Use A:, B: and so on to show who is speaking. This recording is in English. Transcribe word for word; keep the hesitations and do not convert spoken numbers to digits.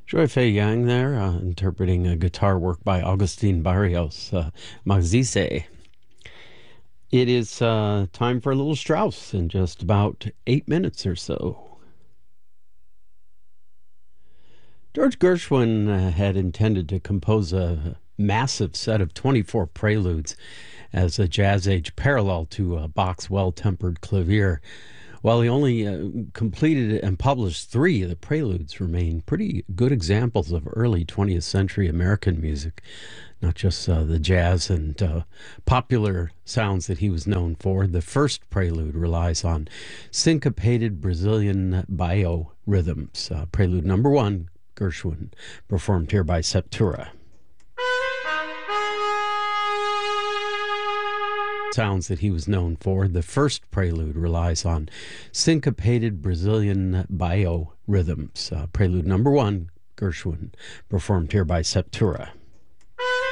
A: Joy Fei Yang there, uh, interpreting a guitar work by Augustin Barrios, uh, Magzice. It is uh, time for a little Strauss in just about eight minutes or so. George Gershwin uh, had intended to compose a massive set of twenty-four preludes as a jazz age parallel to uh, Bach's Well-Tempered Clavier. While he only uh, completed and published three, the preludes remain pretty good examples of early twentieth century American music, not just uh, the jazz and uh, popular sounds that he was known for. The first prelude relies on syncopated Brazilian baio rhythms. Uh, prelude number one, Gershwin, performed here by Septura. Sounds that he was known for. The first prelude relies on syncopated Brazilian baio rhythms. Uh, prelude number one, Gershwin, performed here by Septura.